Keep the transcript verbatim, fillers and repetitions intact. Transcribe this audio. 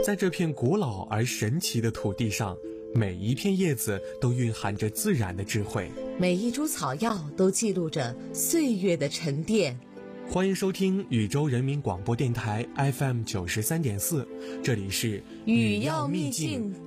在这片古老而神奇的土地上，每一片叶子都蕴含着自然的智慧， 每一株草药都记录着岁月的沉淀。 欢迎收听禹州人民广播电台 F M 九十三点四，这里是语要秘境